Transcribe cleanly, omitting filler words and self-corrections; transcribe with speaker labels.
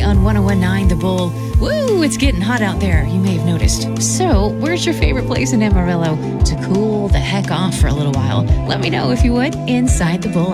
Speaker 1: today on 1019 The Bull. Woo, it's getting hot out there. You may have noticed. So, where's your favorite place in Amarillo to cool the heck off for a little while? Let me know if you would inside the Bull